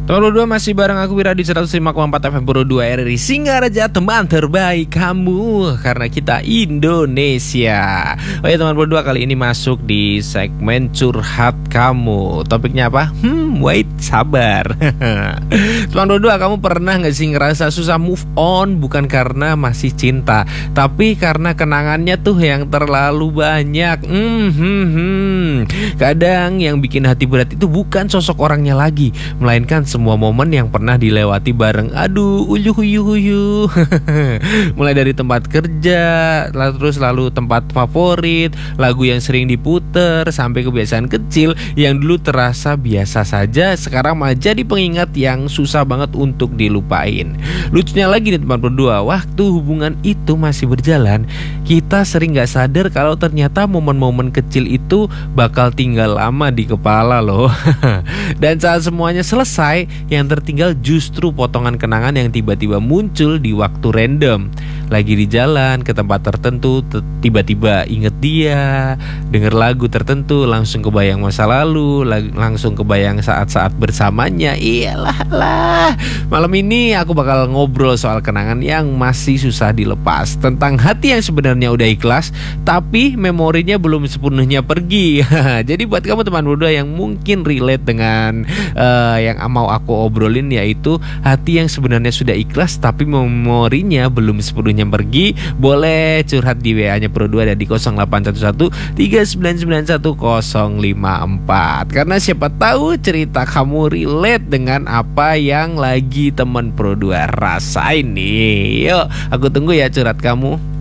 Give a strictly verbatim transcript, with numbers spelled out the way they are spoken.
Teman berdua masih bareng aku Wira di seratus lima koma empat F M Pro dua R R I Singaraja, teman terbaik kamu karena kita Indonesia. Oh ya teman berdua, kali ini masuk di segmen curhat kamu. Topiknya apa? Hmm, wait, sabar. Teman berdua, kamu pernah gak sih ngerasa susah move on? Bukan karena masih cinta, tapi karena kenangannya tuh yang terlalu banyak. hmm, hmm, hmm. Kadang yang bikin hati berat itu bukan sosok orangnya lagi, melainkan semua momen yang pernah dilewati bareng. Aduh, uyuh uyuh uyuh. Mulai dari tempat kerja, lalu terus lalu tempat favorit, lagu yang sering diputer, sampai kebiasaan kecil yang dulu terasa biasa saja, sekarang malah jadi pengingat yang susah banget untuk dilupain. Lucunya lagi nih teman berdua, waktu hubungan itu masih berjalan, kita sering gak sadar kalau ternyata momen-momen kecil itu bakal tinggal lama di kepala loh. Dan saat semuanya selesai, yang tertinggal justru potongan kenangan yang tiba-tiba muncul di waktu random. Lagi di jalan ke tempat tertentu, tiba-tiba inget dia, denger lagu tertentu, langsung kebayang masa lalu, langsung kebayang saat-saat bersamanya. Iyalah lah. Malam ini aku bakal ngobrol soal kenangan yang masih susah dilepas, tentang hati yang sebenarnya udah ikhlas tapi memorinya belum sepenuhnya pergi. Jadi buat kamu teman berdua yang mungkin relate dengan uh, yang mau aku obrolin, yaitu hati yang sebenarnya sudah ikhlas tapi memorinya belum sepenuhnya pergi, boleh curhat di W A-nya Pro dua ada di nol delapan satu satu tiga sembilan sembilan satu nol lima empat. Karena siapa tahu cerita kamu relate dengan apa yang lagi teman Pro dua rasain nih. Yuk, aku tunggu ya curhat kamu.